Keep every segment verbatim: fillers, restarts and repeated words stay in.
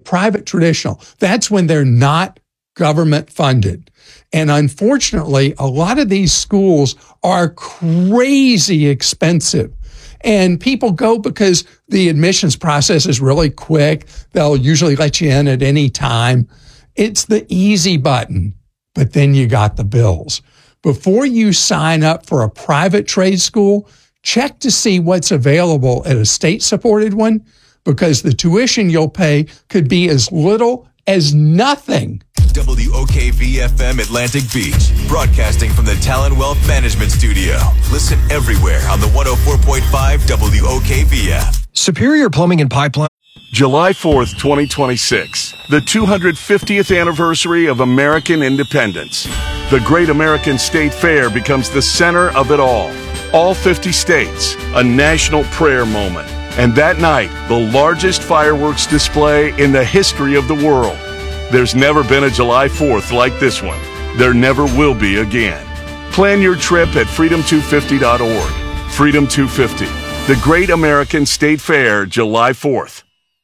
private traditional. That's when they're not government funded. And unfortunately, a lot of these schools are crazy expensive. And people go because the admissions process is really quick. They'll usually let you in at any time. It's the easy button, but then you got the bills. Before you sign up for a private trade school, check to see what's available at a state-supported one, because the tuition you'll pay could be as little as nothing. W O K V F M Atlantic Beach, broadcasting from the Talon Wealth Management Studio. Listen everywhere on the one oh four point five W O K V app. Superior Plumbing and Pipeline. July fourth, twenty twenty-six, the two hundred fiftieth anniversary of American independence. The Great American State Fair becomes the center of it all. All fifty states, a national prayer moment. And that night, the largest fireworks display in the history of the world. There's never been a July fourth like this one. There never will be again. Plan your trip at freedom two fifty dot org. Freedom two fifty, the Great American State Fair, July fourth.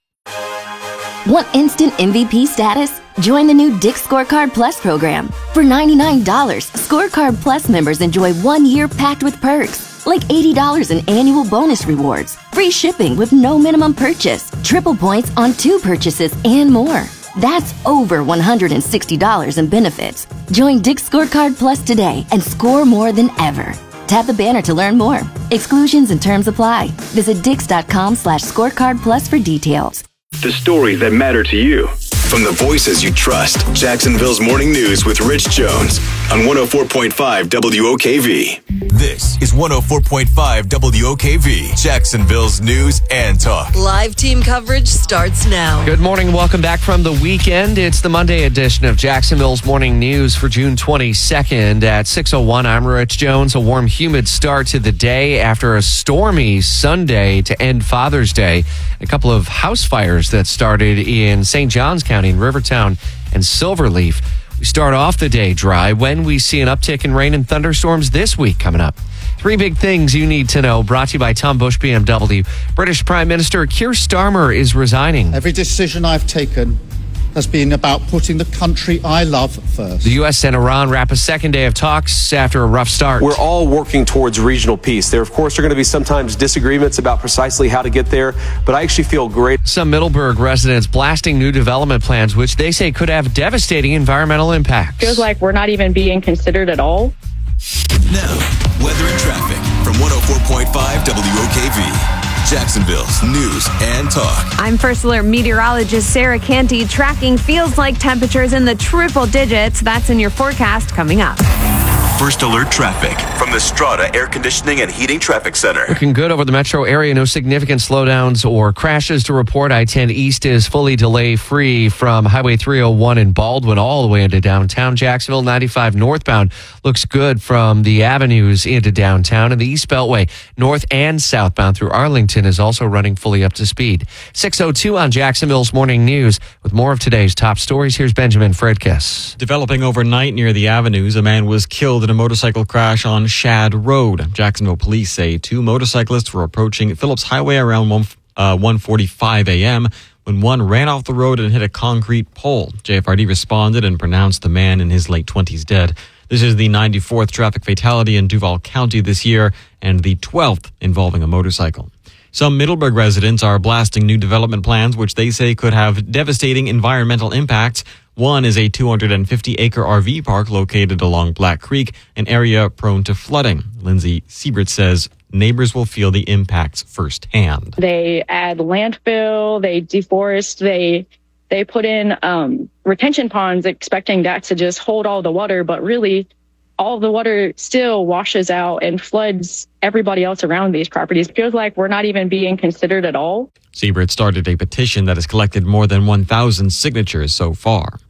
Want instant M V P status? Join the new Dick's Scorecard Plus program. For ninety-nine dollars, Scorecard Plus members enjoy one year packed with perks, like eighty dollars in annual bonus rewards, free shipping with no minimum purchase, triple points on two purchases, and more. That's over one hundred sixty dollars in benefits. Join Dick's Scorecard Plus today and score more than ever. Tap the banner to learn more. Exclusions and terms apply. Visit dix.com slash scorecard plus for details. The stories that matter to you. From the voices you trust, Jacksonville's Morning News with Rich Jones on one oh four point five W O K V. This is one oh four point five W O K V, Jacksonville's News and Talk. Live team coverage starts now. Good morning. Welcome back from the weekend. It's the Monday edition of Jacksonville's Morning News for June twenty-second at six oh one. I'm Rich Jones. A warm, humid start to the day after a stormy Sunday to end Father's Day. A couple of house fires that started in Saint Johns County, in Rivertown and Silverleaf. We start off the day dry when we see an uptick in rain and thunderstorms this week coming up. Three big things you need to know, brought to you by Tom Bush B M W. British Prime Minister Keir Starmer is resigning. Every decision I've taken has been about putting the country I love first. The U S and Iran wrap a second day of talks after a rough start. We're all working towards regional peace. There, of course, are going to be sometimes disagreements about precisely how to get there, but I actually feel great. Some Middleburg residents blasting new development plans, which they say could have devastating environmental impacts. Feels like we're not even being considered at all. Now, weather and traffic from one oh four point five W O K V. Jacksonville's News and Talk. I'm First Alert meteorologist Sarah Canty. Tracking feels like temperatures in the triple digits. That's in your forecast coming up. First Alert traffic from the Strata Air Conditioning and Heating Traffic Center. Looking good over the metro area. No significant slowdowns or crashes to report. I ten East is fully delay-free from Highway three oh one in Baldwin all the way into downtown Jacksonville. ninety-five northbound looks good from the avenues into downtown. And the East Beltway, north and southbound through Arlington, is also running fully up to speed. six oh two on Jacksonville's Morning News. With more of today's top stories, here's Benjamin Fredkiss. Developing overnight near the avenues, a man was killed in a motorcycle crash on Shad Road. Jacksonville police say two motorcyclists were approaching Phillips Highway around one forty-five a.m. when one ran off the road and hit a concrete pole. J F R D responded and pronounced the man in his late twenties dead. This is the ninety-fourth traffic fatality in Duval County this year and the twelfth involving a motorcycle. Some Middleburg residents are blasting new development plans, which they say could have devastating environmental impacts. One is a two hundred fifty acre R V park located along Black Creek, an area prone to flooding. Lindsay Siebert says neighbors will feel the impacts firsthand. They add landfill, they deforest, they they put in um, retention ponds expecting that to just hold all the water, but really all the water still washes out and floods everybody else around these properties. It feels like we're not even being considered at all. Siebert started a petition that has collected more than one thousand signatures so far.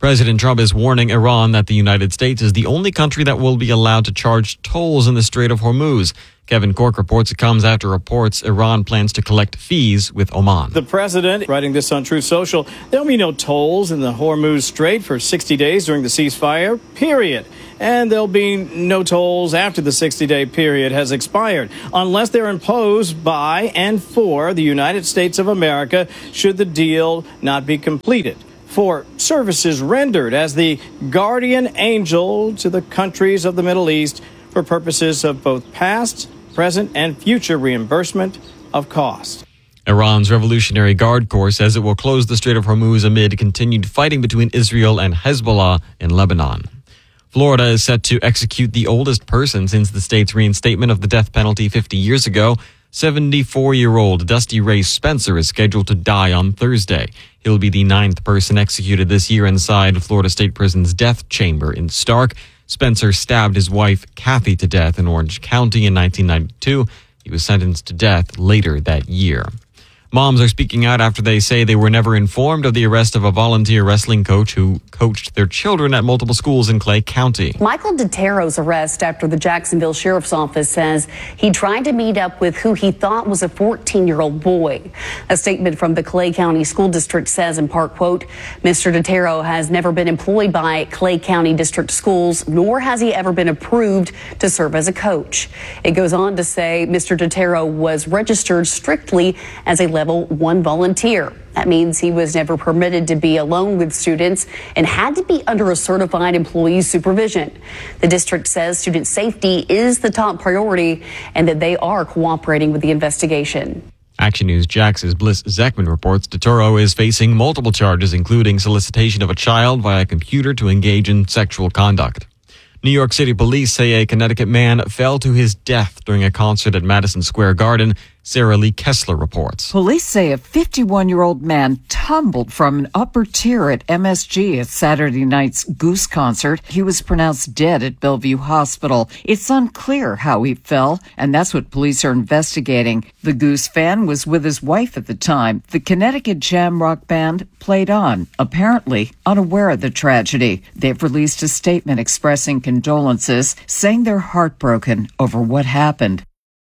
President Trump is warning Iran that the United States is the only country that will be allowed to charge tolls in the Strait of Hormuz. Kevin Cork reports it comes after reports Iran plans to collect fees with Oman. The president writing this on Truth Social, there'll be no tolls in the Hormuz Strait for sixty days during the ceasefire, period. And there'll be no tolls after the sixty-day period has expired, unless they're imposed by and for the United States of America should the deal not be completed, for services rendered as the guardian angel to the countries of the Middle East for purposes of both past, present, and future reimbursement of cost. Iran's Revolutionary Guard Corps says it will close the Strait of Hormuz amid continued fighting between Israel and Hezbollah in Lebanon. Florida is set to execute the oldest person since the state's reinstatement of the death penalty fifty years ago. seventy-four-year-old Dusty Ray Spencer is scheduled to die on Thursday. He'll be the ninth person executed this year inside Florida State Prison's death chamber in Stark. Spencer stabbed his wife, Kathy, to death in Orange County in nineteen ninety-two. He was sentenced to death later that year. Moms are speaking out after they say they were never informed of the arrest of a volunteer wrestling coach who coached their children at multiple schools in Clay County. Michael DeTero's arrest after the Jacksonville Sheriff's Office says he tried to meet up with who he thought was a fourteen-year-old boy. A statement from the Clay County School District says in part, quote, Mister DeTero has never been employed by Clay County District Schools, nor has he ever been approved to serve as a coach. It goes on to say Mister DeTero was registered strictly as a level one volunteer. That means he was never permitted to be alone with students and had to be under a certified employee's supervision. The district says student safety is the top priority and that they are cooperating with the investigation. Action News Jax's Bliss Zekman reports DeToro is facing multiple charges, including solicitation of a child via computer to engage in sexual conduct. New York City police say a Connecticut man fell to his death during a concert at Madison Square Garden. Sarah Lee Kessler reports. Police say a fifty-one-year-old man tumbled from an upper tier at M S G at Saturday night's Goose concert. He was pronounced dead at Bellevue Hospital. It's unclear how he fell, and that's what police are investigating. The Goose fan was with his wife at the time. The Connecticut jam rock band played on, apparently unaware of the tragedy. They've released a statement expressing condolences, saying they're heartbroken over what happened.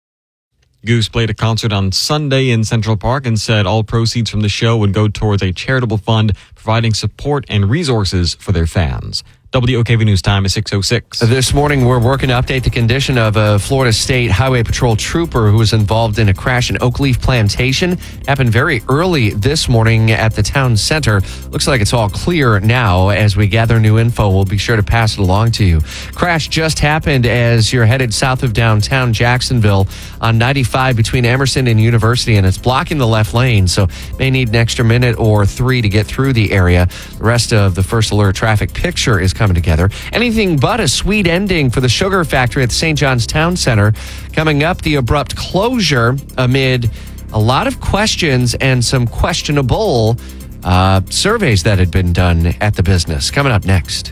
Goose played a concert on Sunday in Central Park and said all proceeds from the show would go towards a charitable fund providing support and resources for their fans. W O K V News time is six oh six. This morning, we're working to update the condition of a Florida State Highway Patrol trooper who was involved in a crash in Oakleaf Plantation. Happened very early this morning at the town center. Looks like it's all clear now. As we gather new info, we'll be sure to pass it along to you. Crash just happened as you're headed south of downtown Jacksonville on ninety-five between Emerson and University, and it's blocking the left lane, so may need an extra minute or three to get through the area. The rest of the First Alert traffic picture is coming together. Anything but a sweet ending for the sugar factory at the Saint John's Town Center. Coming up, the abrupt closure amid a lot of questions and some questionable uh, surveys that had been done at the business. Coming up next.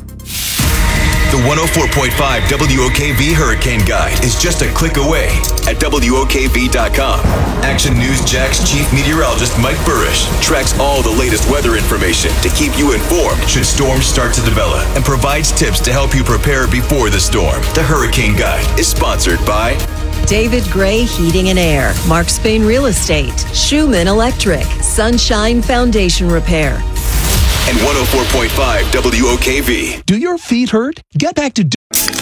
The one oh four point five W O K V Hurricane Guide is just a click away at W O K V dot com. Action News Jack's chief meteorologist Mike Burrish tracks all the latest weather information to keep you informed should storms start to develop and provides tips to help you prepare before the storm. The Hurricane Guide is sponsored by David Gray Heating and Air, Mark Spain Real Estate, Schumann Electric, Sunshine Foundation Repair, and one oh four point five W O K V. Do your feet hurt? Get back to...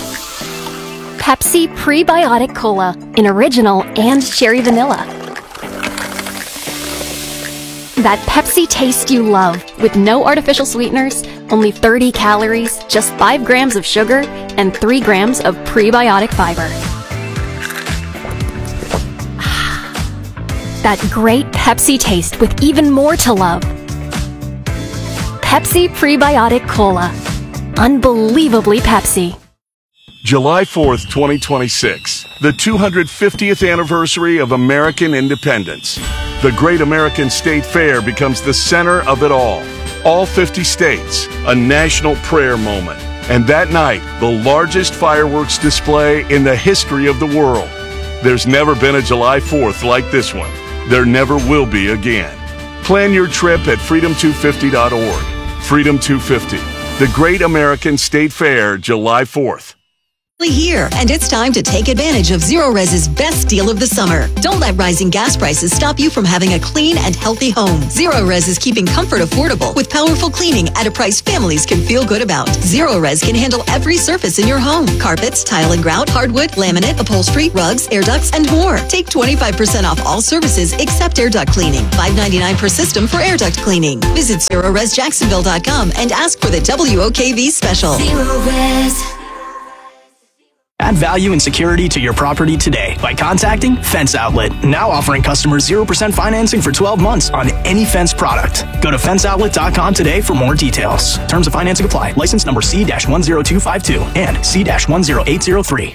Pepsi Prebiotic Cola in original and cherry vanilla. That Pepsi taste you love with no artificial sweeteners, only thirty calories, just five grams of sugar, and three grams of prebiotic fiber. That great Pepsi taste with even more to love. Pepsi Prebiotic Cola. Unbelievably Pepsi. July fourth, twenty twenty-six, the two hundred fiftieth anniversary of American independence. The Great American State Fair becomes the center of it all. All fifty states, a national prayer moment. And that night, the largest fireworks display in the history of the world. There's never been a July fourth like this one. There never will be again. Plan your trip at freedom two fifty dot org. Freedom two fifty, the Great American State Fair, July fourth. Here, and it's time to take advantage of Zerorez's best deal of the summer. Don't let rising gas prices stop you from having a clean and healthy home. Zerorez is keeping comfort affordable with powerful cleaning at a price families can feel good about. Zerorez can handle every surface in your home: carpets, tile and grout, hardwood, laminate, upholstery, rugs, air ducts, and more. Take twenty-five percent off all services except air duct cleaning. five ninety-nine per system for air duct cleaning. Visit Zerorez Jacksonville dot com and ask for the W O K V special. Zerorez. Add value and security to your property today by contacting Fence Outlet. Now offering customers zero percent financing for twelve months on any fence product. Go to fence outlet dot com today for more details. Terms of financing apply. License number C one zero two five two and C one zero eight zero three.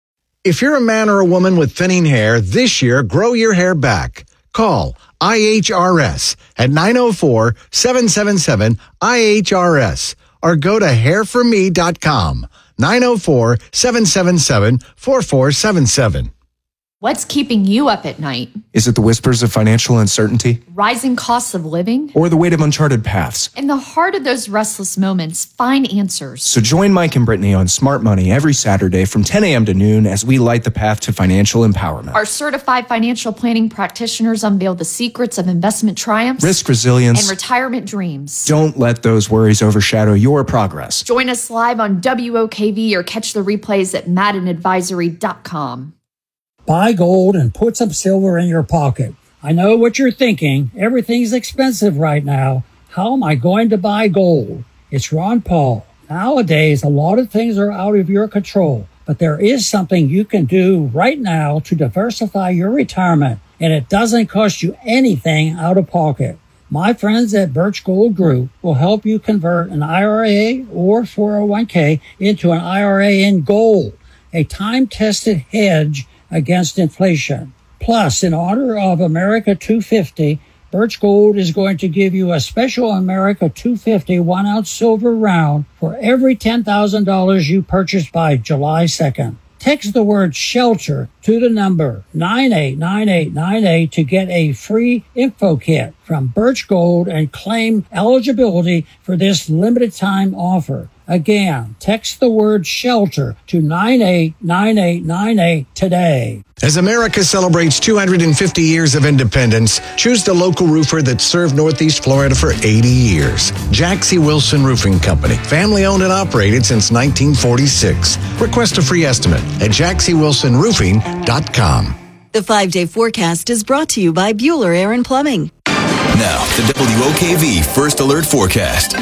If you're a man or a woman with thinning hair, this year, grow your hair back. Call I H R S at nine oh four, seven seven seven, I H R S or go to hair for me dot com. nine oh four, seven seven seven, four four seven seven. What's keeping you up at night? Is it the whispers of financial uncertainty? Rising costs of living? Or the weight of uncharted paths? In the heart of those restless moments, find answers. So join Mike and Brittany on Smart Money every Saturday from ten a.m. to noon as we light the path to financial empowerment. Our certified financial planning practitioners unveil the secrets of investment triumphs, risk resilience, and retirement dreams. Don't let those worries overshadow your progress. Join us live on W O K V or catch the replays at madden advisory dot com. Buy gold and put some silver in your pocket. I know what you're thinking. Everything's expensive right now. How am I going to buy gold? It's Ron Paul. Nowadays, a lot of things are out of your control, but there is something you can do right now to diversify your retirement, and it doesn't cost you anything out of pocket. My friends at Birch Gold Group will help you convert an I R A or four oh one k into an I R A in gold, a time-tested hedge against inflation. Plus, in honor of America two fifty, Birch Gold is going to give you a special America two fifty one-ounce silver round for every ten thousand dollars you purchase by July second. Text the word SHELTER to the number nine eight nine eight nine eight to get a free info kit from Birch Gold and claim eligibility for this limited time offer. Again, text the word SHELTER to nine eight nine eight nine eight today. As America celebrates two hundred fifty years of independence, choose the local roofer that served Northeast Florida for eighty years. Jack C. Wilson Roofing Company, family owned and operated since nineteen forty-six. Request a free estimate at jack c wilson roofing dot com. The five-day forecast is brought to you by Bueller Air and Plumbing. Now, the W O K V First Alert Forecast.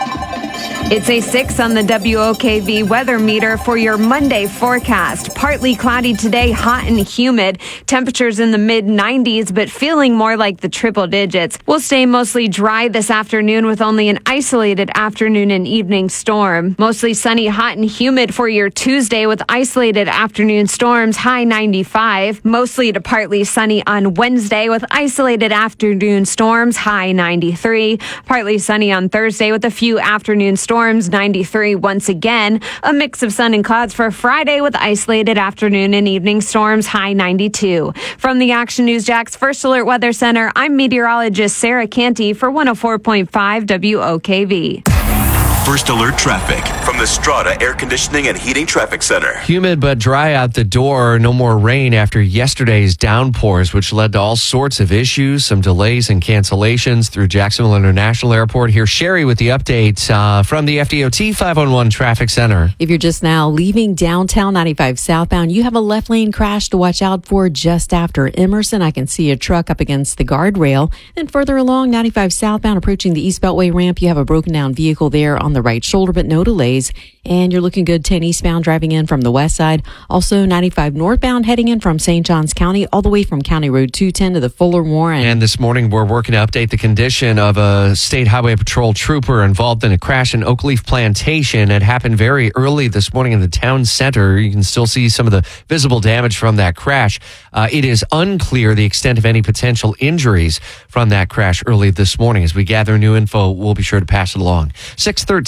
It's a six on the W O K V weather meter for your Monday forecast. Partly cloudy today, hot and humid. Temperatures in the mid nineties, but feeling more like the triple digits. We'll stay mostly dry this afternoon with only an isolated afternoon and evening storm. Mostly sunny, hot and humid for your Tuesday with isolated afternoon storms, high ninety-five. Mostly to partly sunny on Wednesday with isolated afternoon storms, high ninety-three. Partly sunny on Thursday with a few afternoon storms. ninety-three once again. A mix of sun and clouds for Friday with isolated afternoon and evening storms, high ninety-two. From the Action News Jax First Alert Weather Center, I'm meteorologist Sarah Canty for one oh four point five W O K V. First Alert Traffic from the Strata Air Conditioning and Heating Traffic Center. Humid but dry out the door. No more rain after yesterday's downpours, which led to all sorts of issues, some delays and cancellations through Jacksonville International Airport. Here's Sherry with the update uh, from the F D O T five one one Traffic Center. If you're just now leaving downtown ninety-five southbound, you have a left lane crash to watch out for just after Emerson. I can see a truck up against the guardrail. Then further along ninety-five southbound, approaching the East Beltway ramp, you have a broken down vehicle there on the right shoulder, but no delays. And you're looking good ten eastbound driving in from the west side. Also ninety-five northbound heading in from Saint Johns County all the way from County Road two ten to the Fuller Warren. And this morning we're working to update the condition of a State Highway Patrol trooper involved in a crash in Oakleaf Plantation. It happened very early this morning in the town center. You can still see some of the visible damage from that crash. Uh, it is unclear the extent of any potential injuries from that crash early this morning. As we gather new info, we'll be sure to pass it along. six thirteen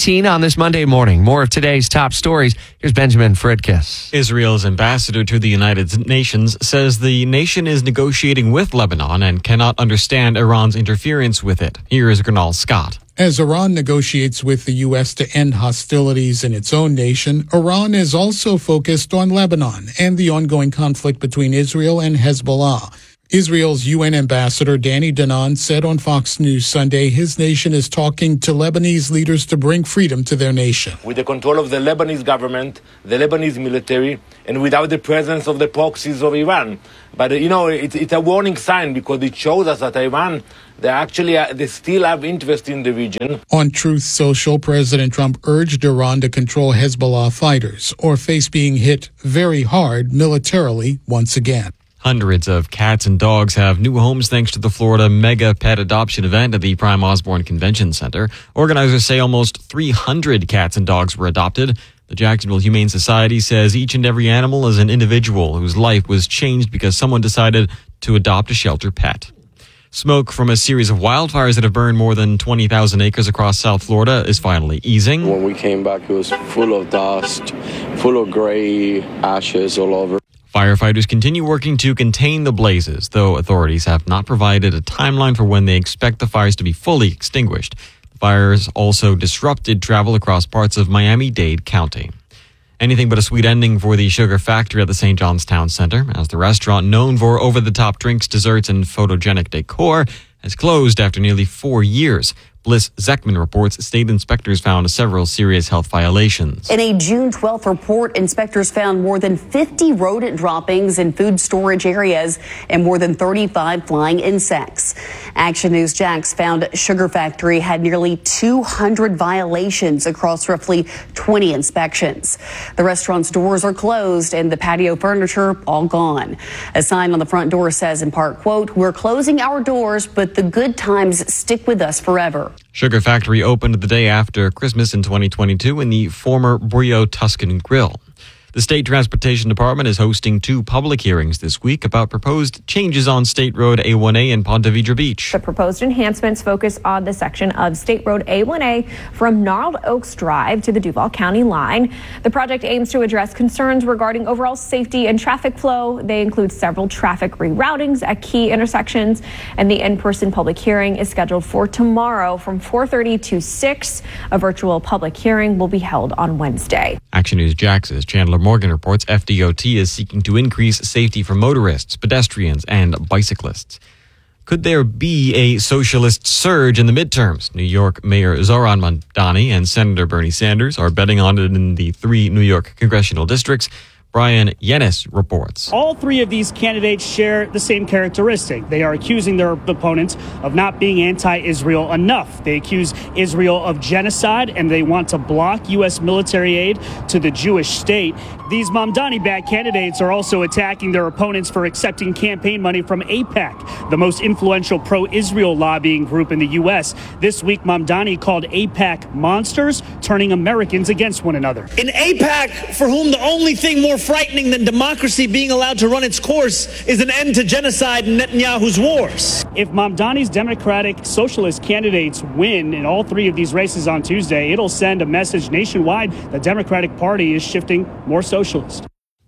eighteen on this Monday morning. More of today's top stories. Here's Benjamin Fridkiss. Israel's ambassador to the United Nations says the nation is negotiating with Lebanon and cannot understand Iran's interference with it. Here is Gernal Scott. As Iran negotiates with the U S to end hostilities in its own nation, Iran is also focused on Lebanon and the ongoing conflict between Israel and Hezbollah. Israel's U N ambassador Danny Danon said on Fox News Sunday his nation is talking to Lebanese leaders to bring freedom to their nation. With the control of the Lebanese government, the Lebanese military, and without the presence of the proxies of Iran. But, you know, it, it's a warning sign because it shows us that Iran, they actually uh, they still have interest in the region. On Truth Social, President Trump urged Iran to control Hezbollah fighters or face being hit very hard militarily once again. Hundreds of cats and dogs have new homes thanks to the Florida mega pet adoption event at the Prime Osborne Convention Center. Organizers say almost three hundred cats and dogs were adopted. The Jacksonville Humane Society says each and every animal is an individual whose life was changed because someone decided to adopt a shelter pet. Smoke from a series of wildfires that have burned more than twenty thousand acres across South Florida is finally easing. When we came back, it was full of dust, full of gray ashes all over. Firefighters continue working to contain the blazes, though authorities have not provided a timeline for when they expect the fires to be fully extinguished. The fires also disrupted travel across parts of Miami-Dade County. Anything but a sweet ending for the Sugar Factory at the Saint John's Town Center, as the restaurant known for over-the-top drinks, desserts, and photogenic decor has closed after nearly four years. Bliss Zeckman reports state inspectors found several serious health violations. In a June twelfth report, inspectors found more than fifty rodent droppings in food storage areas and more than thirty-five flying insects. Action News Jax found Sugar Factory had nearly two hundred violations across roughly twenty inspections. The restaurant's doors are closed and the patio furniture all gone. A sign on the front door says in part, quote, "We're closing our doors, but the good times stick with us forever." Sugar Factory opened the day after Christmas in twenty twenty-two in the former Brio Tuscan Grill. The State Transportation Department is hosting two public hearings this week about proposed changes on State Road A one A in Ponte Vedra Beach. The proposed enhancements focus on the section of State Road A one A from Gnarled Oaks Drive to the Duval County line. The project aims to address concerns regarding overall safety and traffic flow. They include several traffic reroutings at key intersections, and the in-person public hearing is scheduled for tomorrow from four thirty to six. A virtual public hearing will be held on Wednesday. Action News Jax's Chandler Morgan reports F D O T is seeking to increase safety for motorists, pedestrians, and bicyclists. Could there be a socialist surge in the midterms? New York Mayor Zoran Mamdani and Senator Bernie Sanders are betting on it in the three New York congressional districts. Brian Yennis reports. All three of these candidates share the same characteristic. They are accusing their opponents of not being anti-Israel enough. They accuse Israel of genocide, and they want to block U S military aid to the Jewish state. These Mamdani-backed candidates are also attacking their opponents for accepting campaign money from AIPAC, the most influential pro-Israel lobbying group in the U S. This week, Mamdani called AIPAC monsters, turning Americans against one another. In AIPAC, for whom the only thing more frightening than democracy being allowed to run its course is an end to genocide and Netanyahu's wars. If Mamdani's Democratic Socialist candidates win in all three of these races on Tuesday, it'll send a message nationwide the Democratic Party is shifting more socialist.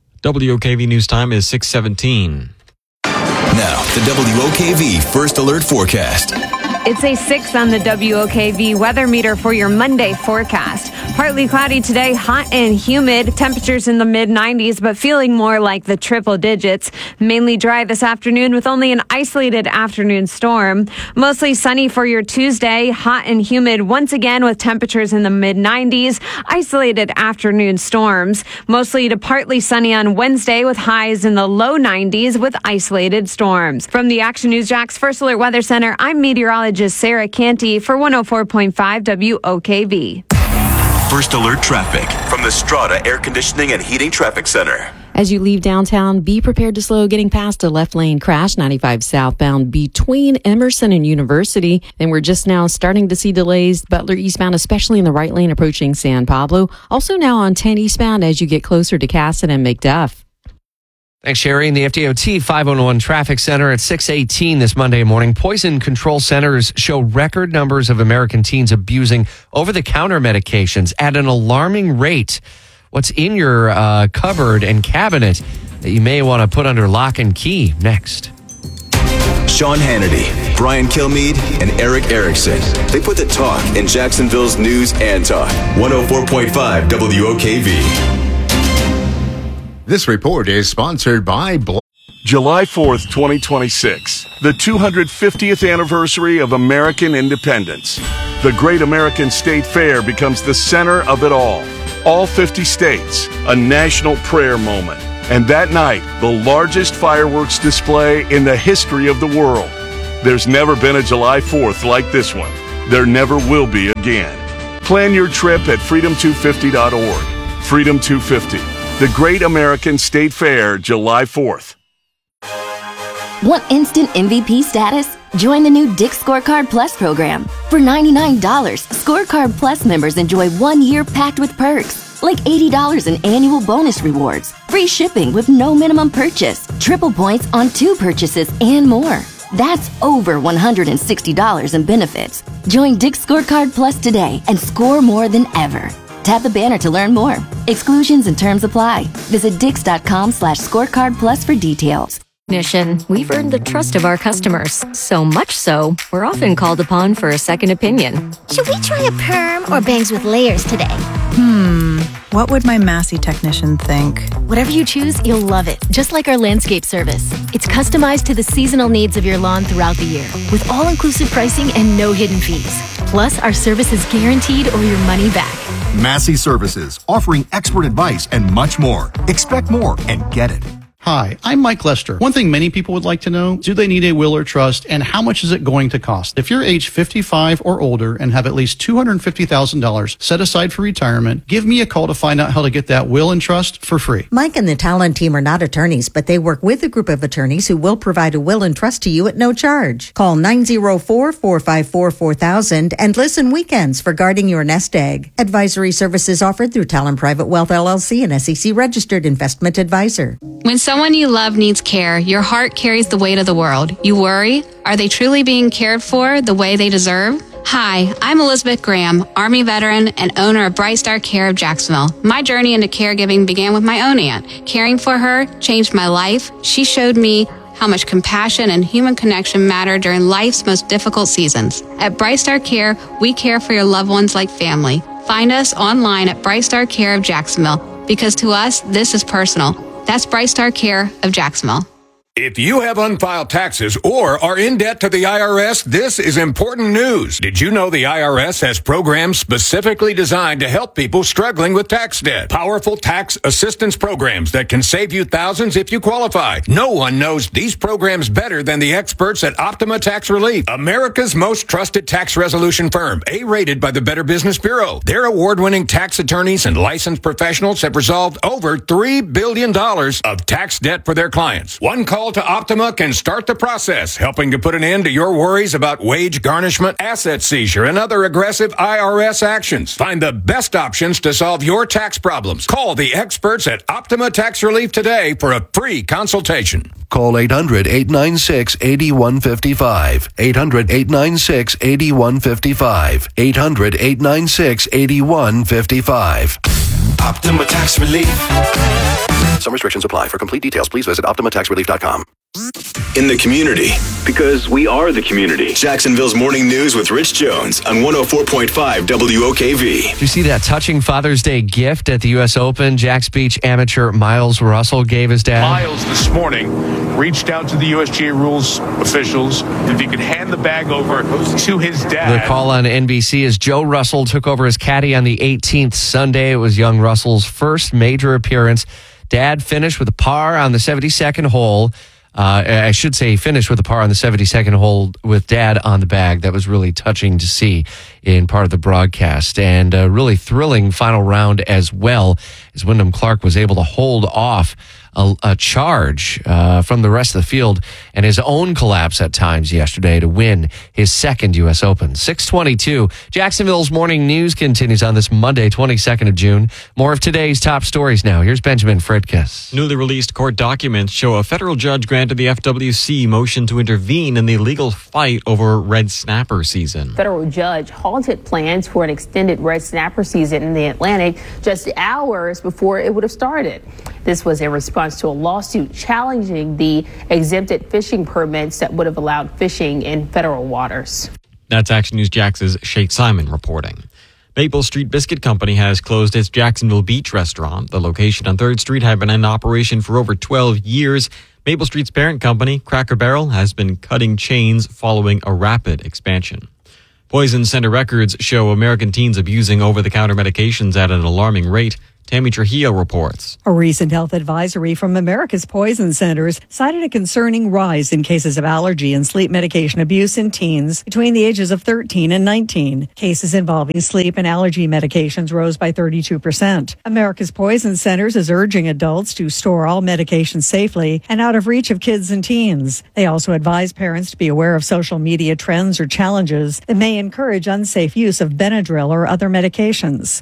W O K V News Time is six seventeen. Now, the W O K V First Alert Forecast. It's a six on the W O K V weather meter for your Monday forecast. Partly cloudy today, hot and humid. Temperatures in the mid nineties, but feeling more like the triple digits. Mainly dry this afternoon with only an isolated afternoon storm. Mostly sunny for your Tuesday, hot and humid once again with temperatures in the mid nineties. Isolated afternoon storms. Mostly to partly sunny on Wednesday with highs in the low nineties with isolated storms. From the Action News Jax First Alert Weather Center, I'm meteorologist Sarah Canty for one oh four point five W O K V. First Alert Traffic from the Strata Air Conditioning and Heating Traffic Center. As you leave downtown, be prepared to slow getting past a left lane crash, ninety-five southbound between Emerson and University. Then we're just now starting to see delays, Butler eastbound, especially in the right lane approaching San Pablo. Also now on ten eastbound as you get closer to Casson and McDuff. Thanks, Sherry. In the F D O T five one one Traffic Center at six eighteen this Monday morning, poison control centers show record numbers of American teens abusing over-the-counter medications at an alarming rate. What's in your uh, cupboard and cabinet that you may want to put under lock and key? Next. Sean Hannity, Brian Kilmeade, and Eric Erickson. They put the talk in Jacksonville's news and talk. one oh four point five W O K V. This report is sponsored by Bl- July fourth, twenty twenty-six, the two hundred fiftieth anniversary of American independence. The Great American State Fair becomes the center of it all. All fifty states, a national prayer moment. And that night, the largest fireworks display in the history of the world. There's never been a July fourth like this one. There never will be again. Plan your trip at freedom two fifty dot org. Freedom two fifty. The Great American State Fair, July fourth. Want instant M V P status? Join the new Dick's Scorecard Plus program. For ninety-nine dollars, Scorecard Plus members enjoy one year packed with perks, like eighty dollars in annual bonus rewards, free shipping with no minimum purchase, triple points on two purchases, and more. That's over one hundred sixty dollars in benefits. Join Dick's Scorecard Plus today and score more than ever. Tap the banner to learn more. Exclusions and terms apply. Visit dix.com slash scorecard plus for details. Ignition, we've earned the trust of our customers. So much so, we're often called upon for a second opinion. Should we try a perm or bangs with layers today? Hmm, what would my Massey technician think? Whatever you choose, you'll love it. Just like our landscape service. It's customized to the seasonal needs of your lawn throughout the year, with all-inclusive pricing and no hidden fees. Plus, our service is guaranteed or your money back. Massey Services, offering expert advice and much more. Expect more and get it. Hi, I'm Mike Lester. One thing many people would like to know, do they need a will or trust, and how much is it going to cost? If you're age fifty-five or older and have at least two hundred fifty thousand dollars set aside for retirement, give me a call to find out how to get that will and trust for free. Mike and the Talon team are not attorneys, but they work with a group of attorneys who will provide a will and trust to you at no charge. Call nine oh four, four five four, four thousand and listen weekends for guarding your nest egg. Advisory services offered through Talon Private Wealth L L C, an S E C registered investment advisor. When someone you love needs care, your heart carries the weight of the world. You worry, are they truly being cared for the way they deserve? Hi, I'm Elizabeth Graham, Army veteran and owner of Bright Star Care of Jacksonville. My journey into caregiving began with my own aunt. Caring for her changed my life. She showed me how much compassion and human connection matter during life's most difficult seasons. At Bright Star Care, we care for your loved ones like family. Find us online at Bright Star Care of Jacksonville, because to us, this is personal. That's Bright Star Care of Jacksonville. If you have unfiled taxes or are in debt to the I R S, this is important news. Did you know the I R S has programs specifically designed to help people struggling with tax debt? Powerful tax assistance programs that can save you thousands if you qualify. No one knows these programs better than the experts at Optima Tax Relief, America's most trusted tax resolution firm, A-rated by the Better Business Bureau. Their award-winning tax attorneys and licensed professionals have resolved over three billion dollars of tax debt for their clients. One call to Optima can start the process, helping to put an end to your worries about wage garnishment, asset seizure, and other aggressive I R S actions. Find the best options to solve your tax problems. Call the experts at Optima Tax Relief today for a free consultation. Call eight hundred, eight nine six, eight one five five. eight hundred, eight nine six, eight one five five. eight hundred, eight nine six, eight one five five. Optima Tax Relief. Some restrictions apply. For complete details, please visit optima tax relief dot com. In the community, because we are the community. Jacksonville's Morning News with Rich Jones on one oh four point five W O K V. Did you see that touching Father's Day gift at the U S Open? Jacks Beach amateur Miles Russell gave his dad. Miles this morning reached out to the U S G A rules officials if he could hand the bag over to his dad. The call on N B C as Joe Russell took over as caddy on the eighteenth Sunday. It was young Russell's first major appearance. Dad finished with a par on the seventy-second hole. Uh, I should say he finished with a par on the seventy-second hole with Dad on the bag. That was really touching to see in part of the broadcast. And a really thrilling final round as well, as Wyndham Clark was able to hold off a, a charge uh, from the rest of the field and his own collapse at times yesterday to win his second U S Open. six twenty-two. Jacksonville's Morning News continues on this Monday, twenty-second of June. More of today's top stories now. Here's Benjamin Fredkes. Newly released court documents show a federal judge granted the F W C motion to intervene in the legal fight over red snapper season. Federal judge halted plans for an extended red snapper season in the Atlantic just hours before it would have started. This was in response to a lawsuit challenging the exempted fishing permits that would have allowed fishing in federal waters. That's Action News Jax's Shake Simon reporting. Maple Street Biscuit Company has closed its Jacksonville Beach restaurant. The location on third Street had been in operation for over twelve years. Maple Street's parent company, Cracker Barrel, has been cutting chains following a rapid expansion. Poison Center records show American teens abusing over-the-counter medications at an alarming rate. Tammy Trujillo reports. A recent health advisory from America's Poison Centers cited a concerning rise in cases of allergy and sleep medication abuse in teens between the ages of thirteen and nineteen. Cases involving sleep and allergy medications rose by thirty-two percent. America's Poison Centers is urging adults to store all medications safely and out of reach of kids and teens. They also advise parents to be aware of social media trends or challenges that may encourage unsafe use of Benadryl or other medications.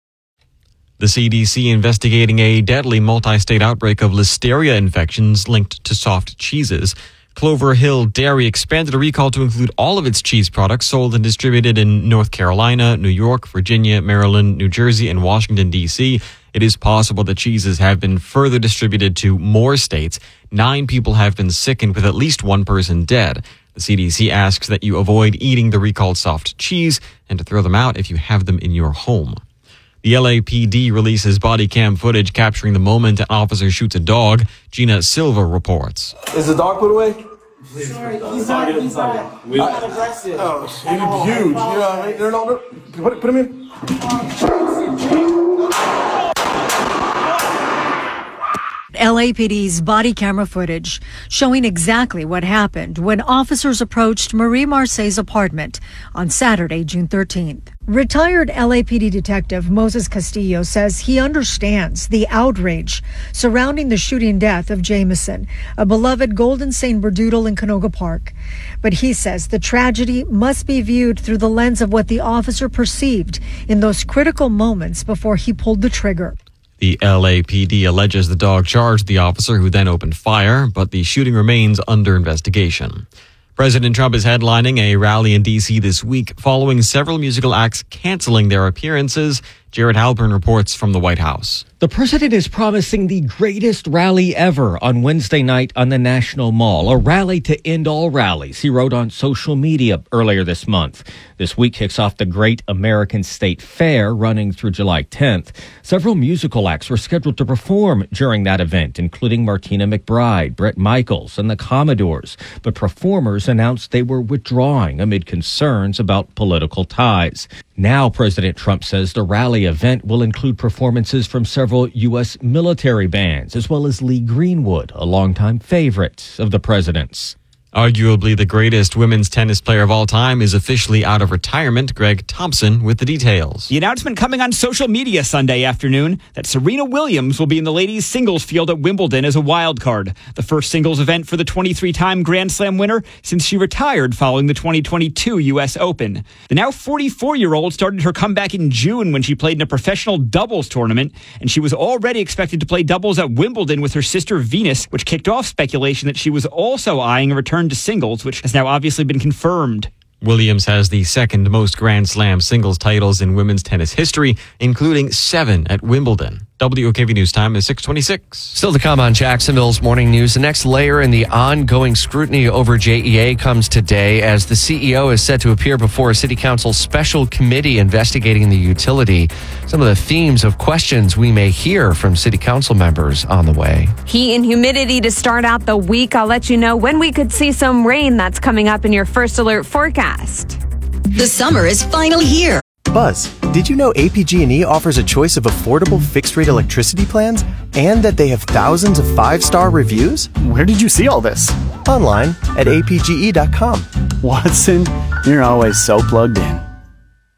The C D C investigating a deadly multi-state outbreak of listeria infections linked to soft cheeses. Clover Hill Dairy expanded a recall to include all of its cheese products sold and distributed in North Carolina, New York, Virginia, Maryland, New Jersey, and Washington, D C. It is possible that cheeses have been further distributed to more states. Nine people have been sickened, with at least one person dead. The C D C asks that you avoid eating the recalled soft cheese and to throw them out if you have them in your home. The L A P D releases body cam footage capturing the moment an officer shoots a dog. Gina Silva reports. Is the dog put away? Sorry, he's not, he's not, he's not aggressive. Oh, he's huge. You know what I mean? They're not, put, put him in. L A P D's body camera footage showing exactly what happened when officers approached Marie Marseille's apartment on Saturday, June thirteenth. Retired L A P D detective Moses Castillo says he understands the outrage surrounding the shooting death of Jameson, a beloved Golden Saint Berdoodle in Canoga Park. But he says the tragedy must be viewed through the lens of what the officer perceived in those critical moments before he pulled the trigger. The L A P D alleges the dog charged the officer, who then opened fire, but the shooting remains under investigation. President Trump is headlining a rally in D C this week following several musical acts canceling their appearances. Jared Halpern reports from the White House. The president is promising the greatest rally ever on Wednesday night on the National Mall, a rally to end all rallies, he wrote on social media earlier this month. This week kicks off the Great American State Fair, running through July tenth. Several musical acts were scheduled to perform during that event, including Martina McBride, Bret Michaels, and the Commodores. But performers announced they were withdrawing amid concerns about political ties. Now, President Trump says the rally event will include performances from several U S military bands, as well as Lee Greenwood, a longtime favorite of the president's. Arguably the greatest women's tennis player of all time is officially out of retirement. Greg Thompson with the details. The announcement coming on social media Sunday afternoon that Serena Williams will be in the ladies' singles field at Wimbledon as a wild card, the first singles event for the twenty-three-time Grand Slam winner since she retired following the twenty twenty-two U S Open. The now forty-four-year-old started her comeback in June when she played in a professional doubles tournament, and she was already expected to play doubles at Wimbledon with her sister Venus, which kicked off speculation that she was also eyeing a return to singles, which has now obviously been confirmed. Williams has the second most Grand Slam singles titles in women's tennis history, including seven at Wimbledon. W O K V News time is six twenty-six. Still to come on Jacksonville's Morning News. The next layer in the ongoing scrutiny over J E A comes today as the C E O is set to appear before a city council special committee investigating the utility. Some of the themes of questions we may hear from city council members on the way. Heat and humidity to start out the week. I'll let you know when we could see some rain. That's coming up in your first alert forecast. The summer is finally here. Buzz, did you know A P G and E offers a choice of affordable fixed-rate electricity plans and that they have thousands of five-star reviews? Where did you see all this? Online at A P G E dot com. Watson, you're always so plugged in.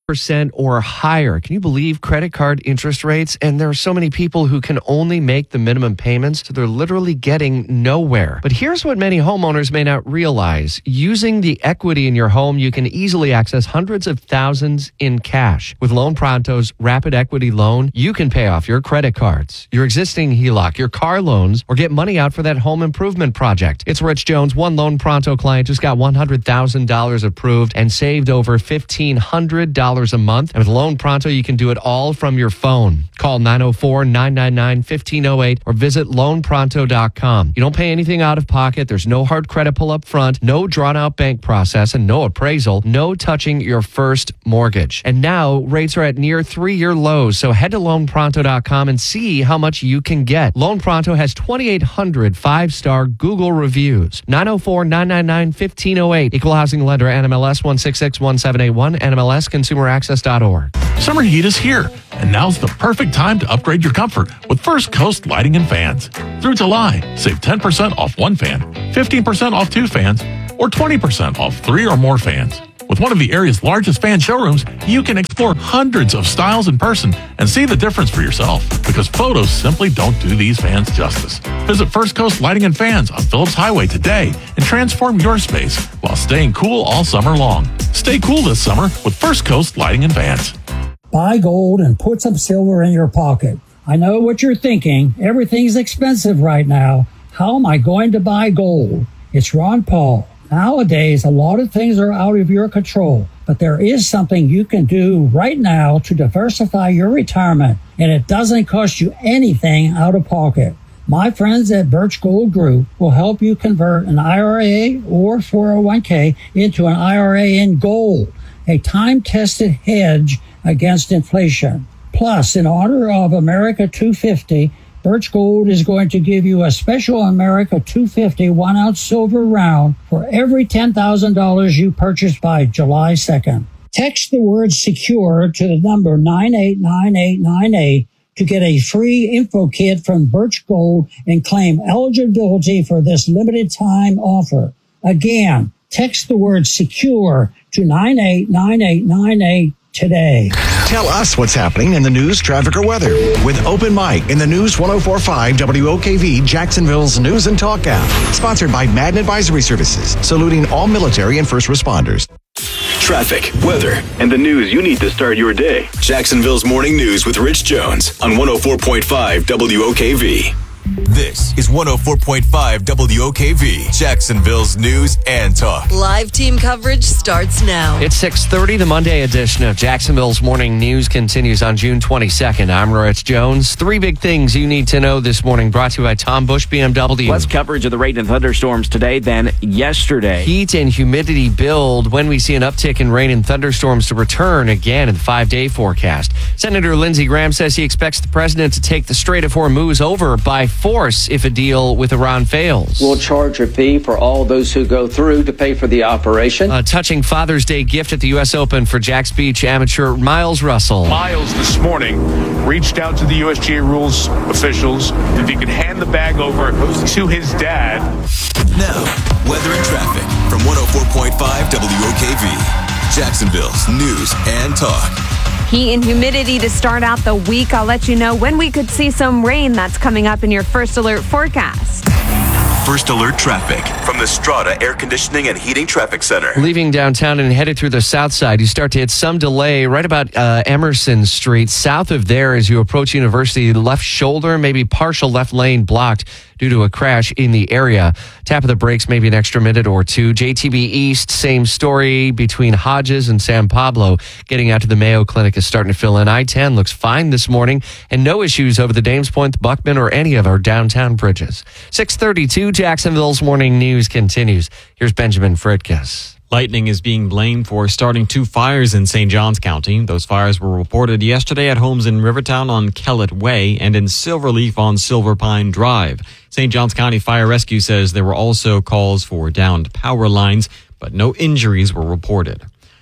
percent or higher. Can you believe credit card interest rates? And there are so many people who can only make the minimum payments, so they're literally getting nowhere. But here's what many homeowners may not realize. Using the equity in your home, you can easily access hundreds of thousands in cash. With Loan Pronto's Rapid Equity Loan, you can pay off your credit cards, your existing H E L O C, your car loans, or get money out for that home improvement project. It's Rich Jones. One Loan Pronto client just got one hundred thousand dollars approved and saved over fifteen hundred dollars a month. And with Loan Pronto, you can do it all from your phone. Call nine oh four, nine nine nine, one five oh eight or visit loan pronto dot com. You don't pay anything out of pocket. There's no hard credit pull up front, no drawn out bank process, and no appraisal, no touching your first mortgage. And now rates are at near three-year lows. So head to loan pronto dot com and see how much you can get. Loan Pronto has twenty-eight hundred five-star Google reviews. nine oh four, nine nine nine, one five oh eight. Equal housing lender N M L S one six six one seven eight one, N M L S consumer access dot org. Summer heat is here, and now's the perfect time to upgrade your comfort with First Coast Lighting and Fans. Through July, save ten percent off one fan, fifteen percent off two fans, or twenty percent off three or more fans. With one of the area's largest fan showrooms, you can explore hundreds of styles in person and see the difference for yourself, because photos simply don't do these fans justice. Visit First Coast Lighting and Fans on Phillips Highway today and transform your space while staying cool all summer long. Stay cool this summer with First Coast Lighting and Fans. Buy gold and put some silver in your pocket. I know what you're thinking. Everything's expensive right now. How am I going to buy gold? It's Ron Paul. Nowadays, a lot of things are out of your control, but there is something you can do right now to diversify your retirement, and it doesn't cost you anything out of pocket. My friends at Birch Gold Group will help you convert an I R A or four oh one k into an I R A in gold, a time-tested hedge against inflation. Plus, in honor of America two fifty, Birch Gold is going to give you a special America two fifty one-ounce silver round for every ten thousand dollars you purchase by July second. Text the word SECURE to the number nine eight nine eight nine eight to get a free info kit from Birch Gold and claim eligibility for this limited time offer. Again, text the word SECURE to nine eight nine eight nine eight today. Tell us what's happening in the news, traffic, or weather with Open Mic in the News one oh four point five W O K V, Jacksonville's News and Talk app. Sponsored by Madden Advisory Services, saluting all military and first responders. Traffic, weather, and the news you need to start your day. Jacksonville's Morning News with Rich Jones on one oh four point five W O K V. This is one oh four point five W O K V, Jacksonville's News and Talk. Live team coverage starts now. It's six thirty. The Monday edition of Jacksonville's Morning News continues on June twenty-second. I'm Rich Jones. Three big things you need to know this morning, brought to you by Tom Bush B M W. Less coverage of the rain and thunderstorms today than yesterday. Heat and humidity build when we see an uptick in rain and thunderstorms to return again in the five-day forecast. Senator Lindsey Graham says he expects the president to take the Strait of Hormuz over by force if a deal with Iran fails. We'll charge a fee for all those who go through to pay for the operation. A touching Father's Day gift at the U S Open for Jacks Beach amateur Miles Russell. Miles this morning reached out to the U S G A rules officials if he could hand the bag over to his dad. Now, weather and traffic from one oh four point five W O K V, Jacksonville's News and Talk. Heat and humidity to start out the week. I'll let you know when we could see some rain. That's coming up in your First Alert forecast. First Alert traffic from the Strata Air Conditioning and Heating Traffic Center. Leaving downtown and headed through the south side, you start to hit some delay right about uh, Emerson Street. South of there, as you approach University, left shoulder, maybe partial left lane blocked due to a crash in the area. Tap of the brakes, maybe an extra minute or two. J T B East, same story between Hodges and San Pablo. Getting out to the Mayo Clinic is starting to fill in. I ten looks fine this morning, and no issues over the Dames Point, Buckman, or any of our downtown bridges. six thirty-two, Jacksonville's Morning News continues. Here's Benjamin Fritkus. Lightning is being blamed for starting two fires in Saint Johns County. Those fires were reported yesterday at homes in Rivertown on Kellett Way and in Silverleaf on Silver Pine Drive. Saint Johns County Fire Rescue says there were also calls for downed power lines, but no injuries were reported.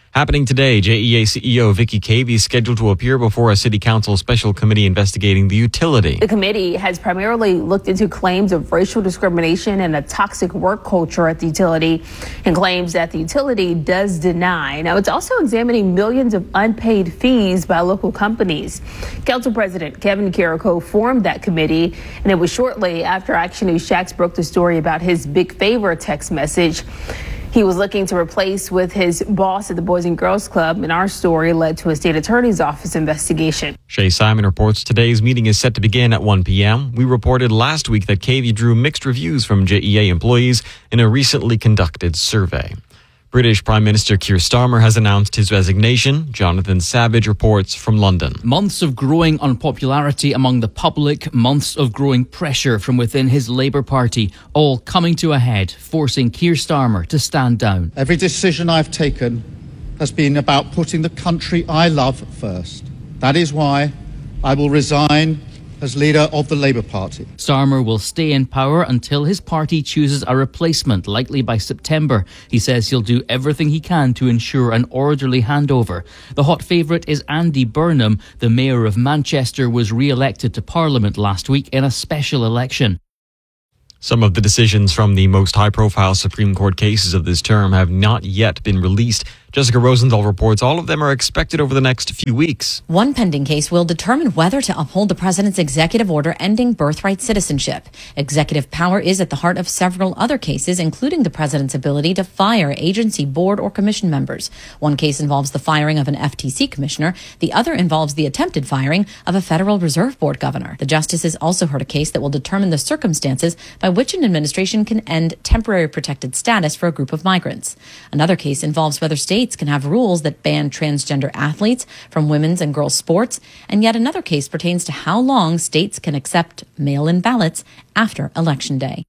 Happening today, J E A C E O Vicky Cavey is scheduled to appear before a city council special committee investigating the utility. The committee has primarily looked into claims of racial discrimination and a toxic work culture at the utility, and claims that the utility does deny. Now, it's also examining millions of unpaid fees by local companies. Council President Kevin Carrico formed that committee, and it was shortly after Action News Shax broke the story about his big favor text message he was looking to replace with his boss at the Boys and Girls Club, and our story led to a state attorney's office investigation. Shay Simon reports today's meeting is set to begin at one p.m. We reported last week that Cavey drew mixed reviews from J E A employees in a recently conducted survey. British Prime Minister Keir Starmer has announced his resignation. Jonathan Savage reports from London. Months of growing unpopularity among the public, months of growing pressure from within his Labour Party, all coming to a head, forcing Keir Starmer to stand down. Every decision I've taken has been about putting the country I love first. That is why I will resign as leader of the Labour Party. Starmer will stay in power until his party chooses a replacement, likely by September. He says he'll do everything he can to ensure an orderly handover. The hot favourite is Andy Burnham. The mayor of Manchester was re-elected to Parliament last week in a special election. Some of the decisions from the most high-profile Supreme Court cases of this term have not yet been released. Jessica Rosenthal reports all of them are expected over the next few weeks. One pending case will determine whether to uphold the president's executive order ending birthright citizenship. Executive power is at the heart of several other cases, including the president's ability to fire agency, board, or commission members. One case involves the firing of an F T C commissioner. The other involves the attempted firing of a Federal Reserve Board governor. The justices also heard a case that will determine the circumstances by which an administration can end temporary protected status for a group of migrants. Another case involves whether states can have rules that ban transgender athletes from women's and girls' sports, and yet another case pertains to how long states can accept mail-in ballots after Election Day.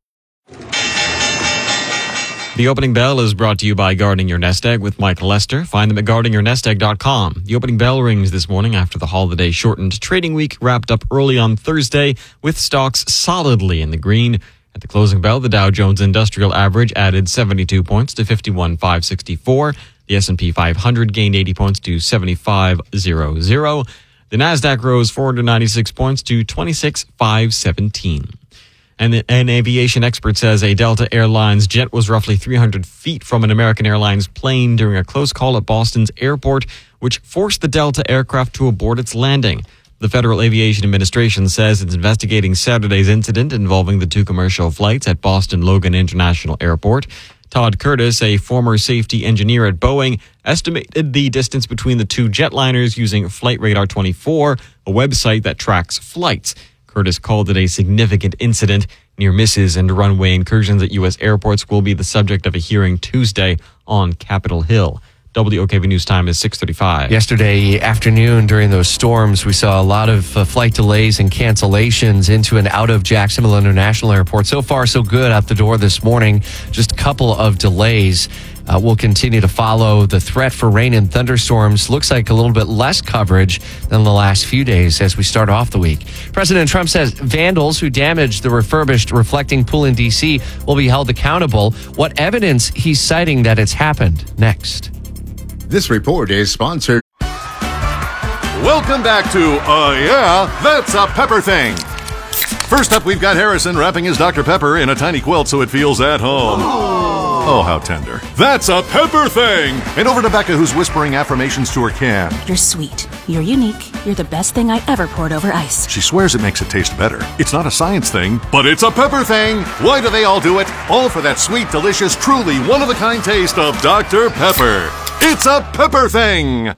The opening bell is brought to you by Guarding Your Nest Egg with Michael Lester. Find them at guarding your nest egg dot com. The opening bell rings this morning after the holiday shortened trading week wrapped up early on Thursday with stocks solidly in the green. At the closing bell, the Dow Jones Industrial Average added seventy-two points to fifty-one thousand five hundred sixty-four. The S and P five hundred gained eighty points to seventy-five thousand. The Nasdaq rose four hundred ninety-six points to twenty-six thousand five hundred seventeen. And an aviation expert says a Delta Airlines jet was roughly three hundred feet from an American Airlines plane during a close call at Boston's airport, which forced the Delta aircraft to abort its landing. The Federal Aviation Administration says it's investigating Saturday's incident involving the two commercial flights at Boston Logan International Airport. Todd Curtis, a former safety engineer at Boeing, estimated the distance between the two jetliners using Flight Radar twenty-four, a website that tracks flights. Curtis called it a significant incident. Near misses and runway incursions at U S airports will be the subject of a hearing Tuesday on Capitol Hill. W O K V News time is six thirty-five. Yesterday afternoon during those storms, we saw a lot of uh, flight delays and cancellations into and out of Jacksonville International Airport. So far, so good out the door this morning. Just a couple of delays. Uh, we'll continue to follow the threat for rain and thunderstorms. Looks like a little bit less coverage than the last few days as we start off the week. President Trump says vandals who damaged the refurbished reflecting pool in D C will be held accountable. What evidence he's citing that it's happened? Next. This report is sponsored. Welcome back to Uh Yeah, That's a Pepper Thing. First up, we've got Harrison wrapping his Doctor Pepper in a tiny quilt so it feels at home. Oh, how tender. That's a Pepper Thing. And over to Becca, who's whispering affirmations to her can. You're sweet. You're unique. You're the best thing I ever poured over ice. She swears it makes it taste better. It's not a science thing, but it's a Pepper Thing. Why do they all do it? All for that sweet, delicious, truly one-of-a-kind taste of Doctor Pepper. It's a Pepper Thing.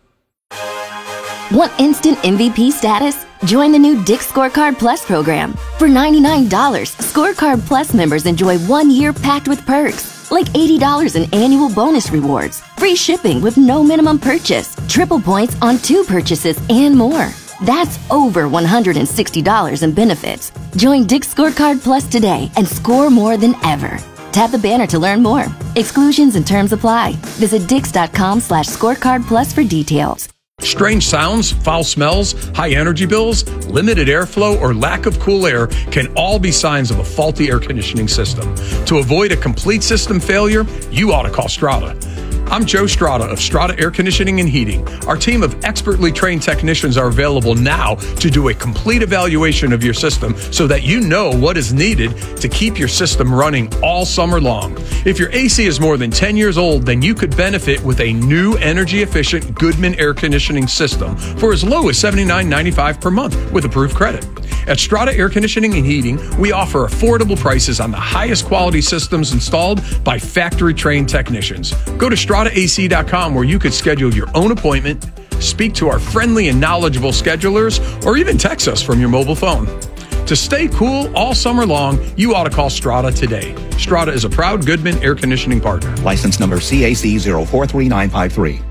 Want instant M V P status? Join the new Dick's Scorecard Plus program. For ninety-nine dollars, Scorecard Plus members enjoy one year packed with perks, like eighty dollars in annual bonus rewards, free shipping with no minimum purchase, triple points on two purchases, and more. That's over one hundred sixty dollars in benefits. Join Dick's Scorecard Plus today and score more than ever. Tap the banner to learn more. Exclusions and terms apply. Visit dix.com slash scorecard plus for details. Strange sounds, foul smells, high energy bills, limited airflow, or lack of cool air can all be signs of a faulty air conditioning system. To avoid a complete system failure, you ought to call Strata. I'm Joe Strada of Strada Air Conditioning and Heating. Our team of expertly trained technicians are available now to do a complete evaluation of your system so that you know what is needed to keep your system running all summer long. If your A C is more than ten years old, then you could benefit with a new energy-efficient Goodman air conditioning system for as low as seventy-nine ninety-five per month with approved credit. At Strada Air Conditioning and Heating, we offer affordable prices on the highest quality systems installed by factory-trained technicians. Go to strada A C dot com where you could schedule your own appointment, speak to our friendly and knowledgeable schedulers, or even text us from your mobile phone. To stay cool all summer long, you ought to call Strada today. Strada is a proud Goodman air conditioning partner. License number C A C zero four three nine five three.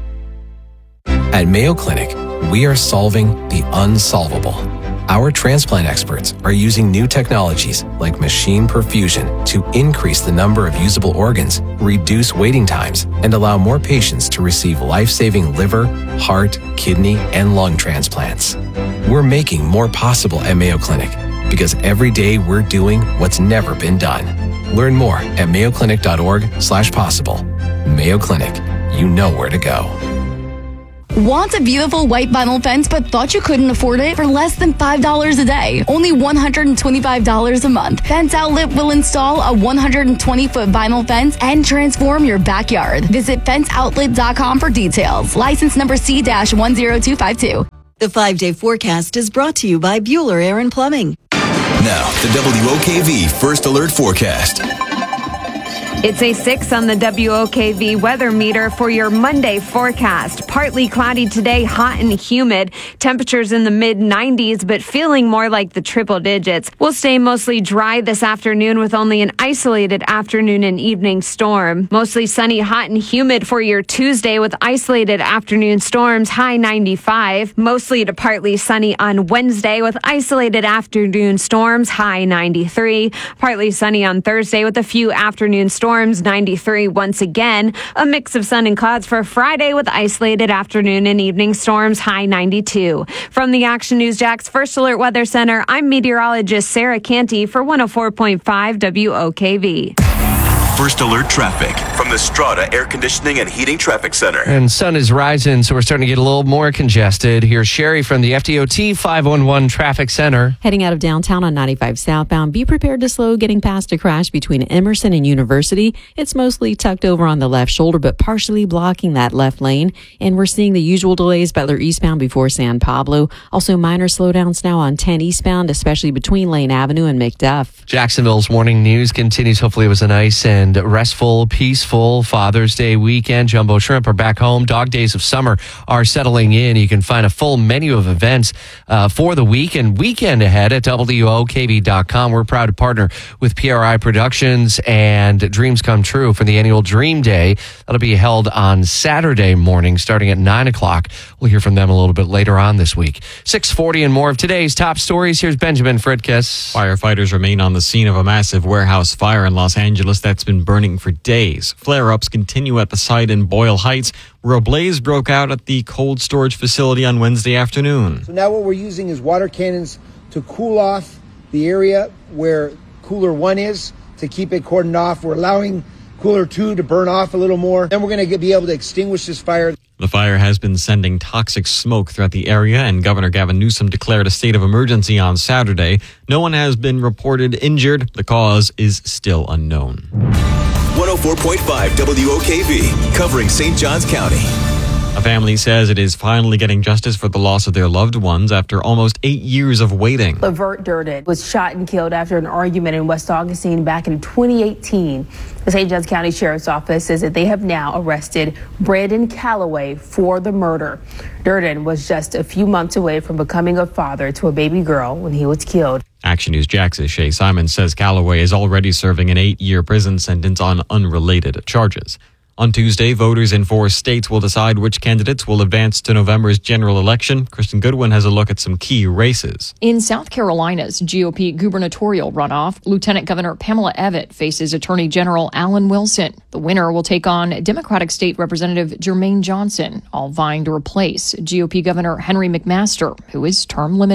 At Mayo Clinic, we are solving the unsolvable. Our transplant experts are using new technologies like machine perfusion to increase the number of usable organs, reduce waiting times, and allow more patients to receive life-saving liver, heart, kidney, and lung transplants. We're making more possible at Mayo Clinic because every day we're doing what's never been done. Learn more at mayo clinic dot org slash possible. Mayo Clinic, you know where to go. Want a beautiful white vinyl fence but thought you couldn't afford it? For less than five dollars a day, only one hundred twenty-five dollars a month, Fence Outlet will install a one hundred twenty foot vinyl fence and transform your backyard. Visit fence outlet dot com for details. License number C one zero two five two. The five-day forecast is brought to you by Bueller Air and Plumbing. Now, the W O K V First Alert Forecast. It's a six on the W O K V weather meter for your Monday forecast. Partly cloudy today, hot and humid. Temperatures in the mid nineties, but feeling more like the triple digits. We'll stay mostly dry this afternoon with only an isolated afternoon and evening storm. Mostly sunny, hot and humid for your Tuesday with isolated afternoon storms, high ninety-five. Mostly to partly sunny on Wednesday with isolated afternoon storms, high ninety-three. Partly sunny on Thursday with a few afternoon storms. Storms, ninety-three once again. A mix of sun and clouds for Friday with isolated afternoon and evening storms, high ninety-two. From the Action News Jax First Alert Weather Center, I'm meteorologist Sarah Canty for one oh four point five W O K V. First Alert Traffic from the Strada Air Conditioning and Heating Traffic Center. And sun is rising, so we're starting to get a little more congested. Here's Sherry from the F D O T five one one Traffic Center. Heading out of downtown on ninety-five southbound, be prepared to slow getting past a crash between Emerson and University. It's mostly tucked over on the left shoulder, but partially blocking that left lane. And we're seeing the usual delays Butler eastbound before San Pablo. Also minor slowdowns now on ten eastbound, especially between Lane Avenue and McDuff. Jacksonville's morning news continues. Hopefully it was a nice and restful, peaceful Father's Day weekend. Jumbo Shrimp are back home. Dog days of summer are settling in. You can find a full menu of events uh, for the week and weekend ahead at W O K V dot com. We're proud to partner with P R I Productions and Dreams Come True for the annual Dream Day. That'll be held on Saturday morning starting at nine o'clock. We'll hear from them a little bit later on this week. six forty and more of today's top stories. Here's Benjamin Fritkiss. Firefighters remain on the scene of a massive warehouse fire in Los Angeles that's been burning for days. Flare-ups continue at the site in Boyle Heights, where a blaze broke out at the cold storage facility on Wednesday afternoon. So now what we're using is water cannons to cool off the area where cooler one is, to keep it cordoned off. We're allowing cooler two to burn off a little more. Then we're going to be able to extinguish this fire. The fire has been sending toxic smoke throughout the area, and Governor Gavin Newsom declared a state of emergency on Saturday. No one has been reported injured. The cause is still unknown. one oh four point five W O K V, covering Saint Johns County. A family says it is finally getting justice for the loss of their loved ones after almost eight years of waiting. Lavert Durden was shot and killed after an argument in West Augustine back in twenty eighteen. The Saint Johns County Sheriff's Office says that they have now arrested Brandon Calloway for the murder. Durden was just a few months away from becoming a father to a baby girl when he was killed. Action News Jax's Shay Simon says Calloway is already serving an eight-year prison sentence on unrelated charges. On Tuesday, voters in four states will decide which candidates will advance to November's general election. Kristen Goodwin has a look at some key races. In South Carolina's G O P gubernatorial runoff, Lieutenant Governor Pamela Evette faces Attorney General Alan Wilson. The winner will take on Democratic State Representative Jermaine Johnson, all vying to replace G O P Governor Henry McMaster, who is term limited.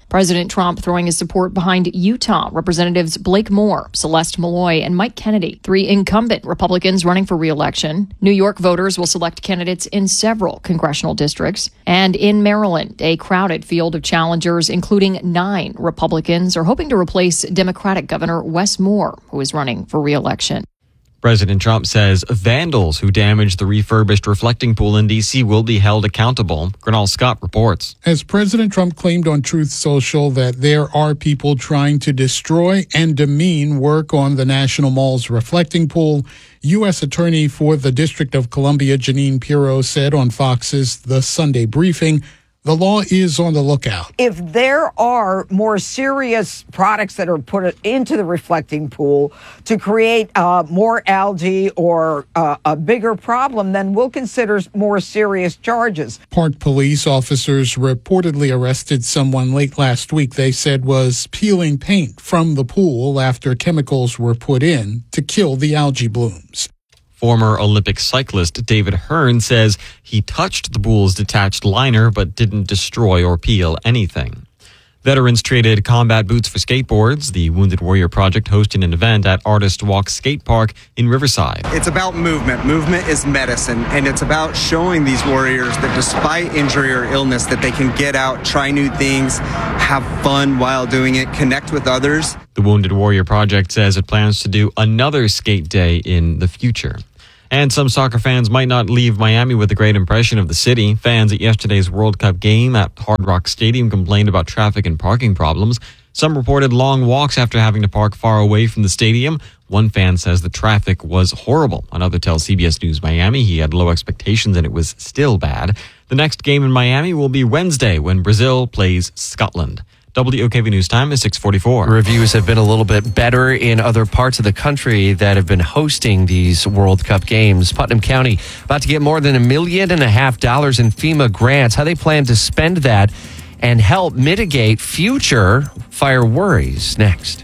President Trump throwing his support behind Utah Representatives Blake Moore, Celeste Malloy, and Mike Kennedy, three incumbent Republicans running for re-election. New York voters will select candidates in several congressional districts. And in Maryland, a crowded field of challengers, including nine Republicans, are hoping to replace Democratic Governor Wes Moore, who is running for re-election. President Trump says vandals who damaged the refurbished reflecting pool in D C will be held accountable. Gernal Scott reports. As President Trump claimed on Truth Social that there are people trying to destroy and demean work on the National Mall's reflecting pool, U S Attorney for the District of Columbia, Janine Pirro, said on Fox's The Sunday Briefing, the law is on the lookout. If there are more serious products that are put into the reflecting pool to create uh, more algae or uh, a bigger problem, then we'll consider more serious charges. Park police officers reportedly arrested someone late last week they said was peeling paint from the pool after chemicals were put in to kill the algae blooms. Former Olympic cyclist David Hearn says he touched the pool's detached liner but didn't destroy or peel anything. Veterans traded combat boots for skateboards. The Wounded Warrior Project hosted an event at Artist Walk Skate Park in Riverside. It's about movement. Movement is medicine, and it's about showing these warriors that despite injury or illness, that they can get out, try new things, have fun while doing it, connect with others. The Wounded Warrior Project says it plans to do another skate day in the future. And some soccer fans might not leave Miami with a great impression of the city. Fans at yesterday's World Cup game at Hard Rock Stadium complained about traffic and parking problems. Some reported long walks after having to park far away from the stadium. One fan says the traffic was horrible. Another tells C B S News Miami he had low expectations and it was still bad. The next game in Miami will be Wednesday when Brazil plays Scotland. W O K V News Time is six forty-four. Reviews have been a little bit better in other parts of the country that have been hosting these World Cup games. Putnam County about to get more than a million and a half dollars in FEMA grants. How they plan to spend that and help mitigate future fire worries. Next.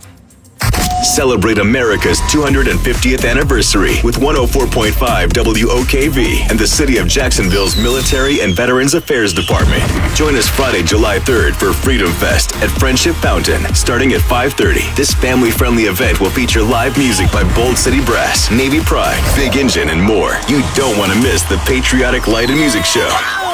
Celebrate America's two hundred fiftieth anniversary with one oh four point five W O K V and the City of Jacksonville's Military and Veterans Affairs Department. Join us Friday, July third for Freedom Fest at Friendship Fountain, starting at five thirty. This family-friendly event will feature live music by Bold City Brass, Navy Pride, Big Engine, and more. You don't want to miss the Patriotic Light and Music Show.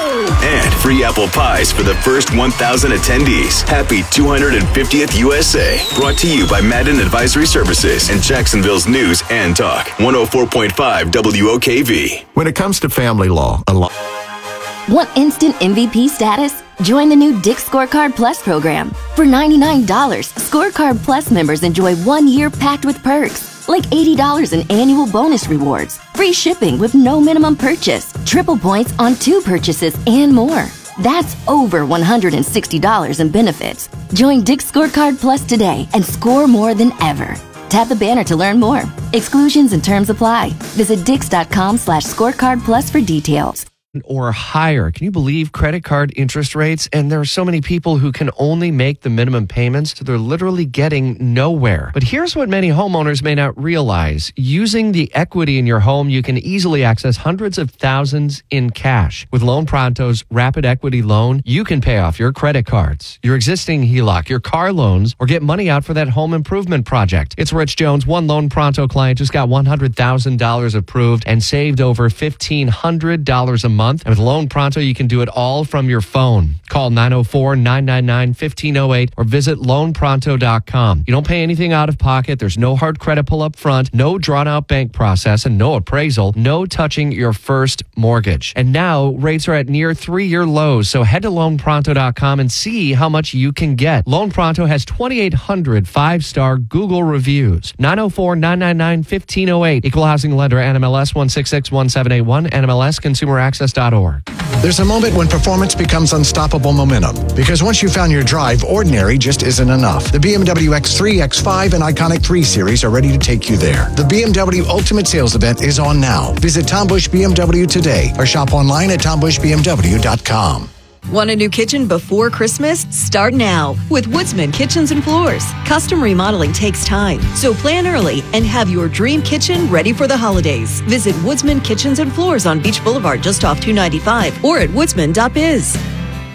And free apple pies for the first one thousand attendees. Happy two hundred fiftieth U S A. Brought to you by Madden Advisory Services and Jacksonville's News and Talk. one oh four point five W O K V. When it comes to family law, a law. Want instant M V P status? Join the new Dick's Scorecard Plus program. For ninety-nine dollars, Scorecard Plus members enjoy one year packed with perks, like eighty dollars in annual bonus rewards, free shipping with no minimum purchase, triple points on two purchases, and more. That's over one hundred sixty dollars in benefits. Join Dick's Scorecard Plus today and score more than ever. Tap the banner to learn more. Exclusions and terms apply. Visit dix.com slash scorecard plus for details. Or higher. Can you believe credit card interest rates? And there are so many people who can only make the minimum payments, so they're literally getting nowhere. But here's what many homeowners may not realize. Using the equity in your home, you can easily access hundreds of thousands in cash. With Loan Pronto's Rapid Equity Loan, you can pay off your credit cards, your existing H E L O C, your car loans, or get money out for that home improvement project. It's Rich Jones. One Loan Pronto client just got one hundred thousand dollars approved and saved over fifteen hundred dollars a month. And with Loan Pronto, you can do it all from your phone. Call nine oh four, nine nine nine, one five oh eight or visit loan pronto dot com. You don't pay anything out of pocket. There's no hard credit pull up front, no drawn out bank process, and no appraisal, no touching your first mortgage. And now rates are at near three-year lows. So head to loan pronto dot com and see how much you can get. Loan Pronto has twenty-eight hundred five-star Google reviews. nine oh four, nine nine nine, one five oh eight. Equal housing lender, N M L S one six six one seven eight one, N M L S consumer access dot org. There's a moment when performance becomes unstoppable momentum. Because once you found your drive, ordinary just isn't enough. The B M W X three, X five, and Iconic three Series are ready to take you there. The B M W Ultimate Sales Event is on now. Visit Tom Busch B M W today or shop online at tom busch b m w dot com. Want a new kitchen before Christmas? Start now with Woodsman Kitchens and Floors. Custom remodeling takes time, so plan early and have your dream kitchen ready for the holidays. Visit Woodsman Kitchens and Floors on Beach Boulevard just off two ninety-five or at woodsman dot biz.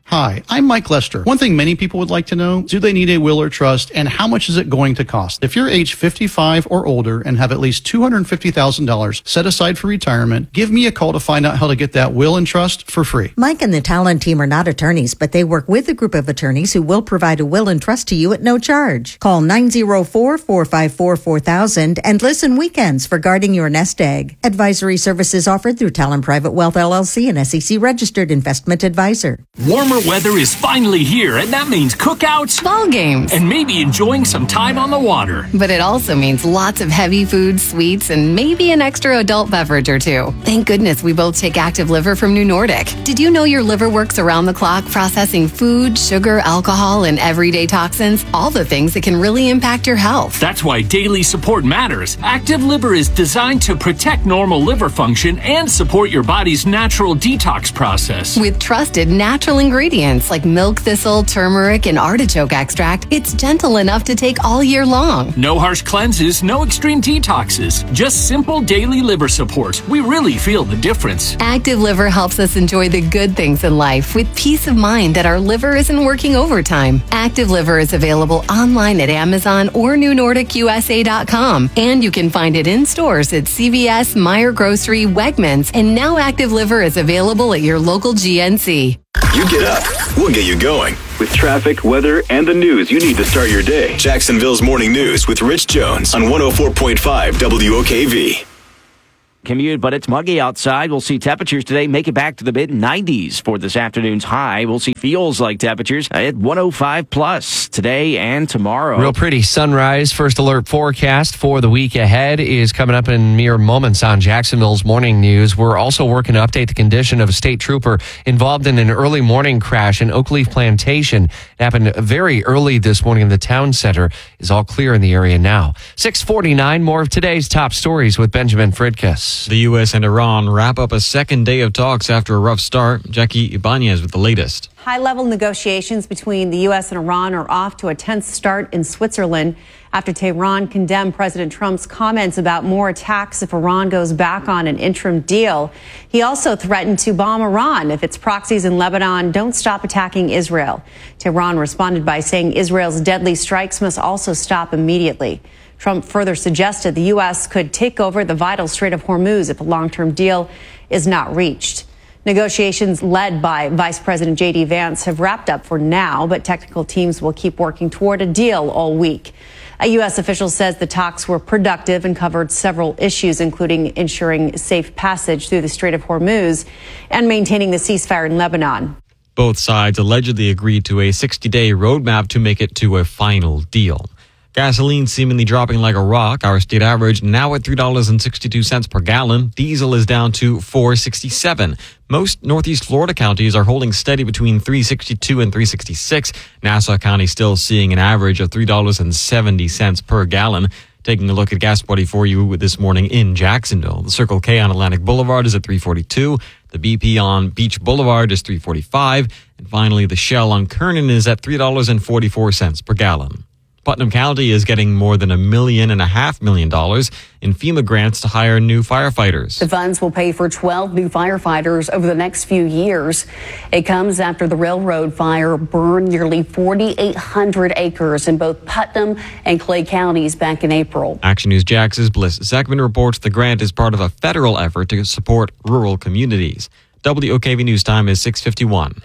Hi, I'm Mike Lester. One thing many people would like to know, do they need a will or trust, and how much is it going to cost? If you're age fifty-five or older and have at least two hundred fifty thousand dollars set aside for retirement, give me a call to find out how to get that will and trust for free. Mike and the Talon team are not attorneys, but they work with a group of attorneys who will provide a will and trust to you at no charge. Call nine oh four, four five four, four thousand and listen weekends for guarding your nest egg. Advisory services offered through Talon Private Wealth L L C, an S E C registered investment advisor. Warmer weather is finally here, and that means cookouts, ball games, and maybe enjoying some time on the water. But it also means lots of heavy food, sweets, and maybe an extra adult beverage or two. Thank goodness we both take Active Liver from New Nordic. Did you know your liver works around the clock processing food, sugar, alcohol, and everyday toxins? All the things that can really impact your health. That's why daily support matters. Active Liver is designed to protect normal liver function and support your body's natural detox process. With trusted natural ingredients like milk thistle, turmeric, and artichoke extract, it's gentle enough to take all year long. No harsh cleanses, no extreme detoxes, just simple daily liver support. We really feel the difference. Active Liver helps us enjoy the good things in life with peace of mind that our liver isn't working overtime. Active Liver is available online at Amazon or new nordic u s a dot com, and you can find it in stores at C V S, Meijer Grocery, Wegmans, and now Active Liver is available at your local G N C. You get up, we'll get you going. With traffic, weather, and the news you need to start your day. Jacksonville's Morning News with Rich Jones on one oh four point five W O K V. Commute, but it's muggy outside. We'll see temperatures today make it back to the mid nineties for this afternoon's high. We'll see feels like temperatures at one oh five plus today and tomorrow. Real pretty sunrise. First alert forecast for the week ahead is coming up in mere moments on Jacksonville's Morning News. We're also working to update the condition of a state trooper involved in an early morning crash in Oakleaf Plantation. It happened very early this morning in the town center. Is all clear in the area now. six forty-nine, more of today's top stories with Benjamin Fridkus. The U S and Iran wrap up a second day of talks after a rough start. Jackie Ibanez with the latest. High-level negotiations between the U S and Iran are off to a tense start in Switzerland after Tehran condemned President Trump's comments about more attacks if Iran goes back on an interim deal. He also threatened to bomb Iran if its proxies in Lebanon don't stop attacking Israel. Tehran responded by saying Israel's deadly strikes must also stop immediately. Trump further suggested the U S could take over the vital Strait of Hormuz if a long-term deal is not reached. Negotiations led by Vice President J D Vance have wrapped up for now, but technical teams will keep working toward a deal all week. A U S official says the talks were productive and covered several issues, including ensuring safe passage through the Strait of Hormuz and maintaining the ceasefire in Lebanon. Both sides allegedly agreed to a sixty-day roadmap to make it to a final deal. Gasoline seemingly dropping like a rock. Our state average now at three dollars and sixty-two cents per gallon. Diesel is down to four dollars and sixty-seven cents. Most Northeast Florida counties are holding steady between three dollars and sixty-two cents and three dollars and sixty-six cents. Nassau County still seeing an average of three dollars and seventy cents per gallon. Taking a look at Gas Buddy for you this morning in Jacksonville. The Circle K on Atlantic Boulevard is at three forty-two. The B P on Beach Boulevard is three forty-five. And finally, the Shell on Kernan is at three dollars and forty-four cents per gallon. Putnam County is getting more than a million and a half million dollars in FEMA grants to hire new firefighters. The funds will pay for twelve new firefighters over the next few years. It comes after the railroad fire burned nearly forty-eight hundred acres in both Putnam and Clay counties back in April. Action News Jax's Bliss Zekman reports the grant is part of a federal effort to support rural communities. W O K V News Time is six fifty-one.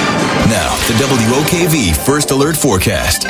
Now, the W O K V First Alert Forecast.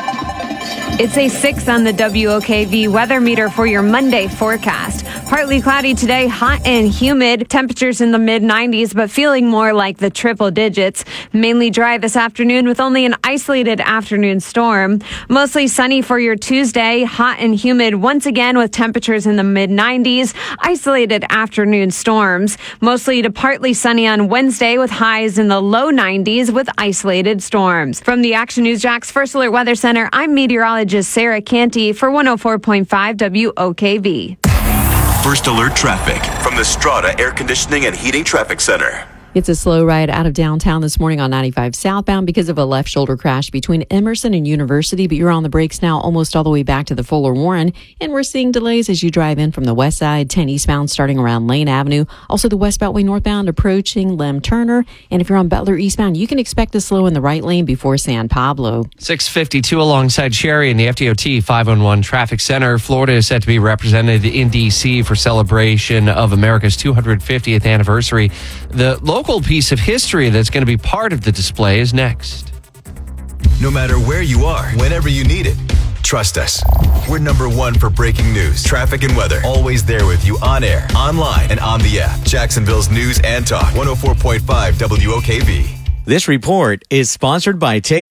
It's a six on the W O K V weather meter for your Monday forecast. Partly cloudy today, hot and humid. Temperatures in the mid nineties, but feeling more like the triple digits. Mainly dry this afternoon with only an isolated afternoon storm. Mostly sunny for your Tuesday, hot and humid once again with temperatures in the mid nineties. Isolated afternoon storms. Mostly to partly sunny on Wednesday with highs in the low nineties with isolated storms. From the Action News Jax First Alert Weather Center, I'm meteorologist Sarah Canty for one oh four point five W O K V. First Alert Traffic from the Strata Air Conditioning and Heating Traffic Center. It's a slow ride out of downtown this morning on ninety-five southbound because of a left shoulder crash between Emerson and University, but you're on the brakes now almost all the way back to the Fuller Warren, and we're seeing delays as you drive in from the west side, ten eastbound starting around Lane Avenue, also the West Beltway northbound approaching Lem Turner, and if you're on Butler eastbound, you can expect to slow in the right lane before San Pablo. six fifty-two alongside Sherry in the F D O T five one one Traffic Center. Florida is set to be represented in D C for celebration of America's two hundred fiftieth anniversary. The local piece of history that's going to be part of the display is next. No matter where you are, whenever you need it, trust us. We're number one for breaking news, traffic, and weather. Always there with you on air, online, and on the app. Jacksonville's News and Talk, one oh four point five W O K V. This report is sponsored by Take.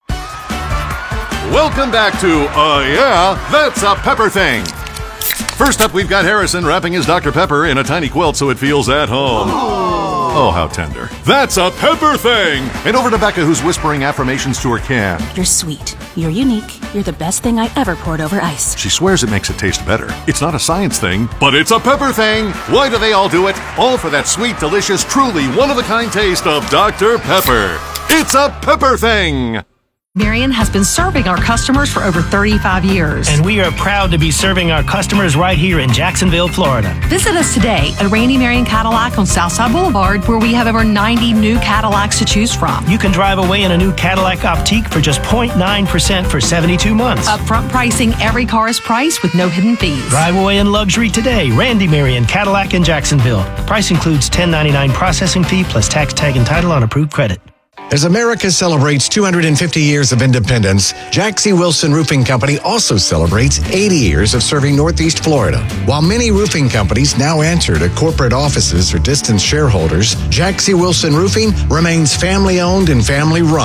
Welcome back to Uh Yeah, That's a Pepper Thing. First up, we've got Harrison wrapping his Doctor Pepper in a tiny quilt so it feels at home. Oh, how tender. That's a Pepper Thing! And over to Becca, who's whispering affirmations to her can. You're sweet. You're unique. You're the best thing I ever poured over ice. She swears it makes it taste better. It's not a science thing, but it's a Pepper Thing! Why do they all do it? All for that sweet, delicious, truly one-of-a-kind taste of Doctor Pepper. It's a Pepper Thing! Marion has been serving our customers for over thirty-five years. And we are proud to be serving our customers right here in Jacksonville, Florida. Visit us today at Randy Marion Cadillac on Southside Boulevard, where we have over ninety new Cadillacs to choose from. You can drive away in a new Cadillac Optique for just zero point nine percent for seventy-two months. Upfront pricing, every car is priced with no hidden fees. Drive away in luxury today. Randy Marion Cadillac in Jacksonville. Price includes ten ninety-nine processing fee plus tax, tag, and title on approved credit. As America celebrates two hundred fifty years of independence, Jack C. Wilson Roofing Company also celebrates eighty years of serving Northeast Florida. While many roofing companies now answer to corporate offices or distant shareholders, Jack C. Wilson Roofing remains family-owned and family-run.